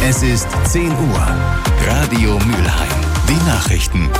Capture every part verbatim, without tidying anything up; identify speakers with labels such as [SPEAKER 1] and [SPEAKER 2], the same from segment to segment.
[SPEAKER 1] Es ist zehn Uhr. Radio Mülheim. Die Nachrichten.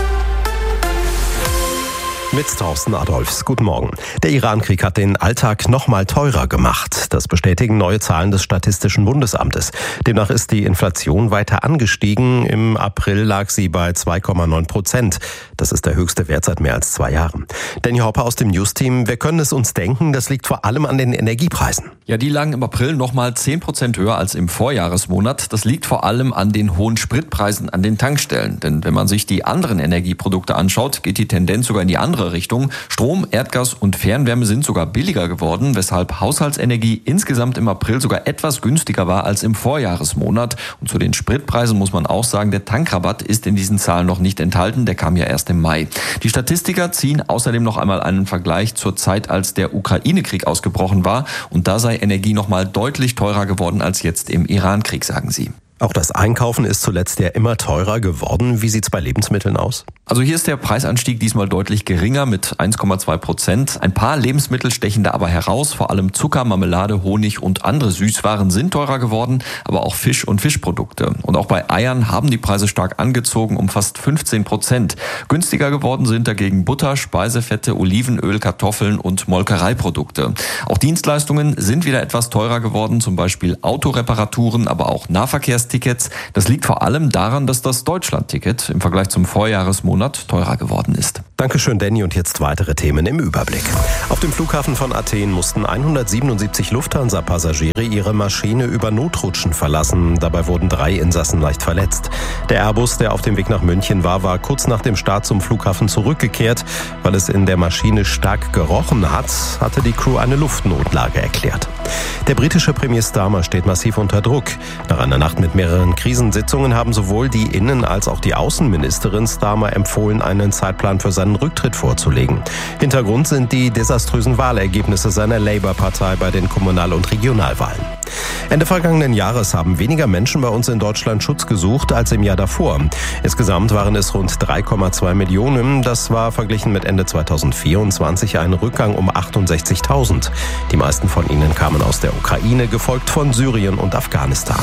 [SPEAKER 2] Mit Thorsten Adolfs. Guten Morgen. Der Iran-Krieg hat den Alltag noch mal teurer gemacht. Das bestätigen neue Zahlen des Statistischen Bundesamtes. Demnach ist die Inflation weiter angestiegen. Im April lag sie bei zwei Komma neun Prozent. Das ist der höchste Wert seit mehr als zwei Jahren. Danny Hopper aus dem News-Team. Wir können es uns denken, das liegt vor allem an den Energiepreisen.
[SPEAKER 3] Ja, die lagen im April noch mal zehn Prozent höher als im Vorjahresmonat. Das liegt vor allem an den hohen Spritpreisen an den Tankstellen. Denn wenn man sich die anderen Energieprodukte anschaut, geht die Tendenz sogar in die andere Richtung. Strom, Erdgas und Fernwärme sind sogar billiger geworden, weshalb Haushaltsenergie insgesamt im April sogar etwas günstiger war als im Vorjahresmonat. Und zu den Spritpreisen muss man auch sagen, der Tankrabatt ist in diesen Zahlen noch nicht enthalten, der kam ja erst im Mai. Die Statistiker ziehen außerdem noch einmal einen Vergleich zur Zeit, als der Ukraine-Krieg ausgebrochen war. Und da sei Energie noch mal deutlich teurer geworden als jetzt im Iran-Krieg, sagen sie.
[SPEAKER 2] Auch das Einkaufen ist zuletzt ja immer teurer geworden. Wie sieht's bei Lebensmitteln aus?
[SPEAKER 3] Also hier ist der Preisanstieg diesmal deutlich geringer mit eins Komma zwei Prozent. Ein paar Lebensmittel stechen da aber heraus. Vor allem Zucker, Marmelade, Honig und andere Süßwaren sind teurer geworden, aber auch Fisch und Fischprodukte. Und auch bei Eiern haben die Preise stark angezogen, um fast fünfzehn Prozent. Günstiger geworden sind dagegen Butter, Speisefette, Olivenöl, Kartoffeln und Molkereiprodukte. Auch Dienstleistungen sind wieder etwas teurer geworden, zum Beispiel Autoreparaturen, aber auch Nahverkehrstickets. Das liegt vor allem daran, dass das Deutschland-Ticket im Vergleich zum Vorjahresmonat teurer geworden ist.
[SPEAKER 2] Dankeschön, Danny. Und jetzt weitere Themen im Überblick. Auf dem Flughafen von Athen mussten hundertsiebenundsiebzig Lufthansa-Passagiere ihre Maschine über Notrutschen verlassen. Dabei wurden drei Insassen leicht verletzt. Der Airbus, der auf dem Weg nach München war, war kurz nach dem Start zum Flughafen zurückgekehrt. Weil es in der Maschine stark gerochen hat, hatte die Crew eine Luftnotlage erklärt. Der britische Premier Starmer steht massiv unter Druck. Nach einer Nacht mit mehreren Krisensitzungen haben sowohl die Innen- als auch die Außenministerin Starmer empfohlen, einen Zeitplan für seinen Rücktritt vorzulegen. Hintergrund sind die desaströsen Wahlergebnisse seiner Labour-Partei bei den Kommunal- und Regionalwahlen. Ende vergangenen Jahres haben weniger Menschen bei uns in Deutschland Schutz gesucht als im Jahr davor. Insgesamt waren es rund drei Komma zwei Millionen. Das war verglichen mit Ende zweitausendvierundzwanzig ein Rückgang um achtundsechzigtausend. Die meisten von ihnen kamen aus der Ukraine, gefolgt von Syrien und Afghanistan.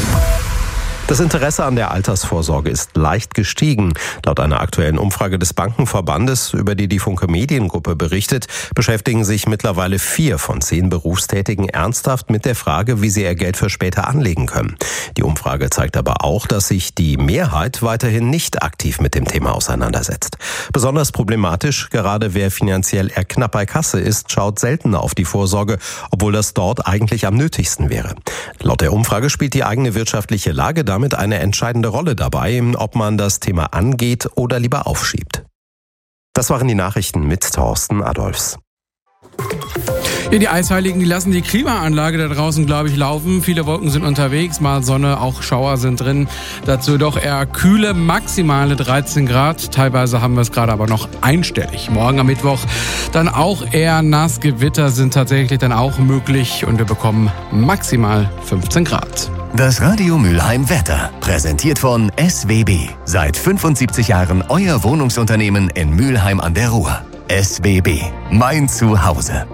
[SPEAKER 2] Das Interesse an der Altersvorsorge ist leicht gestiegen. Laut einer aktuellen Umfrage des Bankenverbandes, über die die Funke Mediengruppe berichtet, beschäftigen sich mittlerweile vier von zehn Berufstätigen ernsthaft mit der Frage, wie sie ihr Geld für später anlegen können. Die Umfrage zeigt aber auch, dass sich die Mehrheit weiterhin nicht aktiv mit dem Thema auseinandersetzt. Besonders problematisch, gerade wer finanziell eher knapp bei Kasse ist, schaut seltener auf die Vorsorge, obwohl das dort eigentlich am nötigsten wäre. Laut der Umfrage spielt die eigene wirtschaftliche Lage damit eine entscheidende Rolle dabei, ob man das Thema angeht oder lieber aufschiebt. Das waren die Nachrichten mit Thorsten Adolfs.
[SPEAKER 4] Ja, die Eisheiligen, die lassen die Klimaanlage da draußen, glaube ich, laufen. Viele Wolken sind unterwegs, mal Sonne, auch Schauer sind drin. Dazu doch eher kühle, maximale dreizehn Grad. Teilweise haben wir es gerade aber noch einstellig. Morgen am Mittwoch dann auch eher nass. Gewitter sind tatsächlich dann auch möglich und wir bekommen maximal fünfzehn Grad.
[SPEAKER 1] Das Radio Mülheim Wetter, präsentiert von S W B. Seit fünfundsiebzig Jahren euer Wohnungsunternehmen in Mülheim an der Ruhr. S W B, mein Zuhause.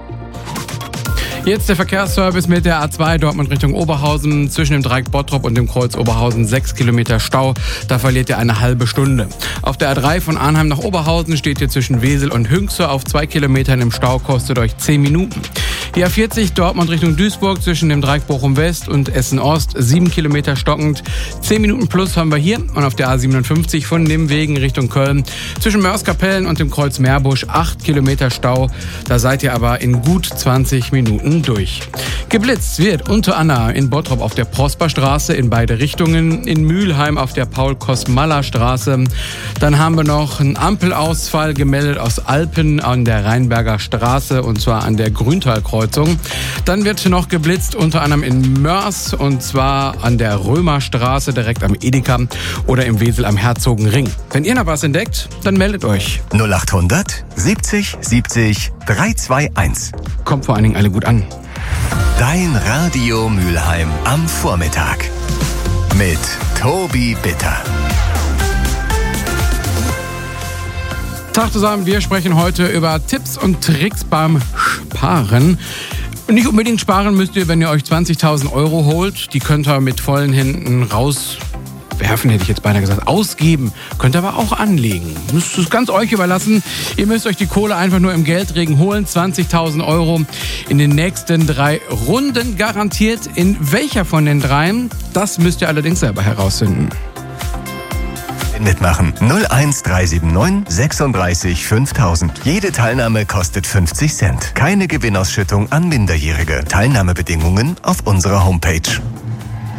[SPEAKER 4] Jetzt der Verkehrsservice mit der A zwei Dortmund Richtung Oberhausen. Zwischen dem Dreieck Bottrop und dem Kreuz Oberhausen sechs Kilometer Stau. Da verliert ihr eine halbe Stunde. Auf der A drei von Arnheim nach Oberhausen steht ihr zwischen Wesel und Hünxe auf zwei Kilometern im Stau, kostet euch zehn Minuten. Die A vierzig Dortmund Richtung Duisburg zwischen dem Dreieck Bochum West und Essen Ost sieben Kilometer stockend. zehn Minuten plus haben wir hier. Und auf der A siebenundfünfzig von Nimwegen Richtung Köln zwischen Mörskapellen und dem Kreuz Meerbusch acht Kilometer Stau. Da seid ihr aber in gut zwanzig Minuten durch. Geblitzt wird unter anderem in Bottrop auf der Prosperstraße in beide Richtungen, in Mülheim auf der Paul-Kosmalla-Straße. Dann haben wir noch einen Ampelausfall gemeldet aus Alpen an der Rheinberger Straße und zwar an der Grüntalkreuzung. Dann wird noch geblitzt unter anderem in Mörs und zwar an der Römerstraße direkt am Edeka oder im Wesel am Herzogenring. Wenn ihr noch was entdeckt, dann meldet euch.
[SPEAKER 1] null achthundert siebzig siebzig dreihundertzweiundundzwanzig.
[SPEAKER 4] Kommt vor allen Dingen alle gut an.
[SPEAKER 1] Dein Radio Mülheim am Vormittag mit Tobi Bitter.
[SPEAKER 4] Tag zusammen, wir sprechen heute über Tipps und Tricks beim Sparen. Nicht unbedingt sparen müsst ihr, wenn ihr euch zwanzigtausend Euro holt. Die könnt ihr mit vollen Händen raus werfen hätte ich jetzt beinahe gesagt, ausgeben, könnt ihr aber auch anlegen. Das ist ganz euch überlassen. Ihr müsst euch die Kohle einfach nur im Geldregen holen, zwanzigtausend Euro in den nächsten drei Runden garantiert. In welcher von den dreien, das müsst ihr allerdings selber herausfinden.
[SPEAKER 1] Mitmachen null eins drei sieben neun sechsunddreißig fünftausend. Jede Teilnahme kostet fünfzig Cent. Keine Gewinnausschüttung an Minderjährige. Teilnahmebedingungen auf unserer Homepage.